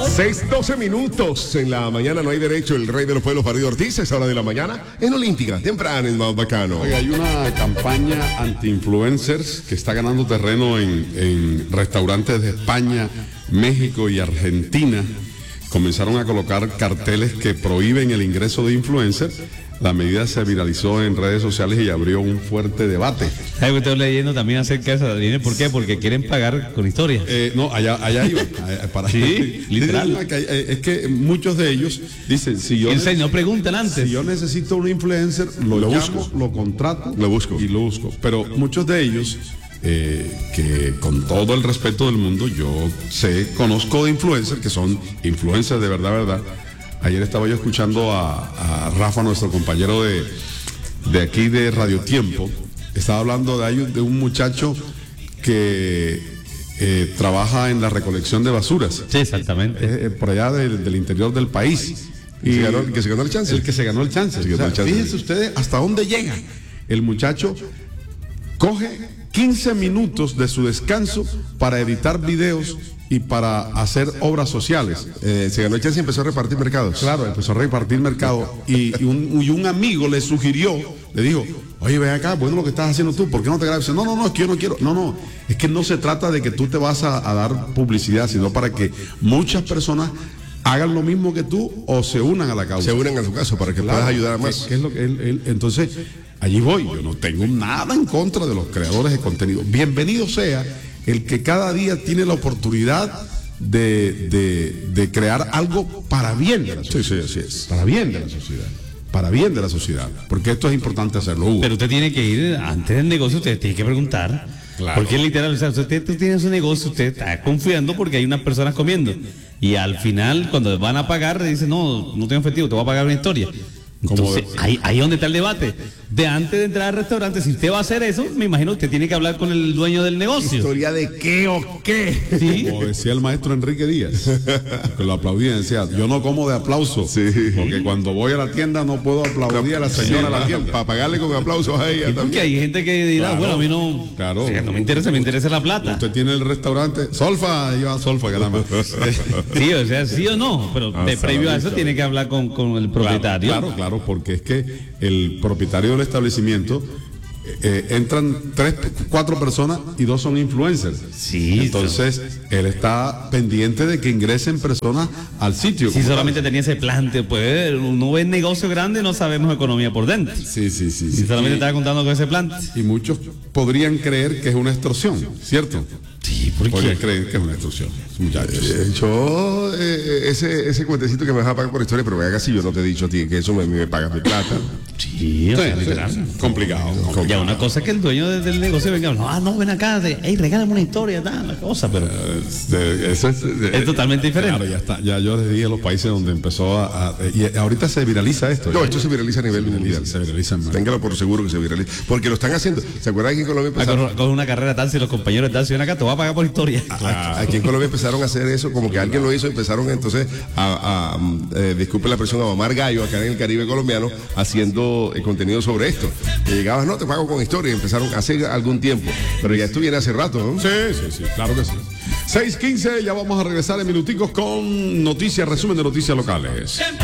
6:12 minutos en la mañana. No hay derecho. El rey de los pueblos, Farid Ortiz, es hora de la mañana en Olímpica, temprano en Mount Bacano. Oiga, hay una campaña anti-influencers que está ganando terreno en restaurantes de España, México y Argentina. Comenzaron a colocar carteles que prohíben el ingreso de influencers. La medida se viralizó en redes sociales y abrió un fuerte debate. Algo que estoy leyendo también acerca de eso. ¿Por qué? Porque quieren pagar con historias. No, allá iba. Sí, literal. Es que muchos de ellos dicen, si yo no preguntan antes. Si yo necesito un influencer, lo llamo, lo contrato, lo busco. Pero muchos de ellos, que con todo el respeto del mundo, conozco de influencers que son influencers de verdad. Ayer estaba yo escuchando a Rafa, nuestro compañero de aquí de Radio Tiempo. Estaba hablando de un muchacho que trabaja en la recolección de basuras. Sí, exactamente. Por allá del interior del país. Y el que se ganó el chance. El que se ganó el chance. Fíjense ustedes hasta dónde llega. El muchacho coge 15 minutos de su descanso para editar videos y para hacer obras sociales. Se ganó el chance y empezó a repartir mercados. Claro, empezó a repartir mercados. Y un amigo le sugirió, le dijo, oye, ven acá, bueno lo que estás haciendo tú, ¿por qué no te grabas? No, es que yo no quiero. No, es que no se trata de que tú te vas a dar publicidad, sino para que muchas personas hagan lo mismo que tú o se unan a la causa. Se unan a su caso para que puedas ayudar a más. ¿Qué es lo que él? Entonces, allí voy. Yo no tengo nada en contra de los creadores de contenido. Bienvenido sea el que cada día tiene la oportunidad de crear algo para bien de la sociedad. Sí, así es. Para bien de la sociedad. Para bien de la sociedad. Porque esto es importante hacerlo, Hugo. Pero usted tiene que ir, antes del negocio, usted tiene que preguntar. Claro. Porque literal, o sea, usted tiene su negocio, usted está confiando porque hay unas personas comiendo. Y al final, cuando van a pagar, dice, no tengo efectivo, te voy a pagar una historia. Entonces, ahí es donde está el debate. De antes de entrar al restaurante, si usted va a hacer eso, me imagino que usted tiene que hablar con el dueño del negocio. ¿Historia de qué o qué? ¿Sí? Como decía el maestro Enrique Díaz, que lo aplaudía, decía, yo no como de aplauso, porque cuando voy a la tienda no puedo aplaudir a la señora de la tienda. Para pagarle con aplausos a ella también. Porque hay gente que dirá, Claro, bueno, a mí no, claro. o sea, no me interesa la plata. Usted tiene el restaurante, Solfa, lleva Solfa, caramba. Sí, o sea, sí o no, pero previo a eso tiene que hablar con el propietario. Claro, porque es que el propietario del establecimiento entran 4 personas y 2 son influencers. Sí. Entonces, él está pendiente de que ingresen personas al sitio. Si solamente tenía ese plante, pues uno ve negocio grande, no sabemos economía por dentro. Sí. Si solamente estaba contando con ese plante. Y muchos podrían creer que es una extorsión, ¿cierto? Sí, ¿por qué? Podrían creer que es una extorsión, muchachos. Yo, ese cuentecito que me vas a pagar por historia, pero vea que si yo no te he dicho a ti que eso me pagas mi plata. Sí, o sea, literal. Complicado. Ya una cosa es que el dueño del negocio venga, no, ven acá, regálame una historia, tal, la cosa, pero eso es totalmente diferente. Claro, ya está. Ya yo les dije a los países donde empezó y ahorita se viraliza esto. No, esto se viraliza a nivel mundial. Se viraliza más. Téngalo por seguro que se viraliza. Porque lo están haciendo. ¿Se acuerdan que en Colombia empezaron? Con una carrera tal, si los compañeros de taxi ven acá, te voy a pagar por historia. Aquí en Colombia empezaron a hacer eso, como que alguien lo hizo, empezaron entonces disculpe la presión, a mamar gallo acá en el Caribe colombiano, haciendo contenido sobre esto. Y llegabas, no, te pago con historia, y empezaron hace algún tiempo, pero ya esto viene hace rato, ¿no? Sí, claro que sí. 6:15, ya vamos a regresar en minuticos con noticias, resumen de noticias locales.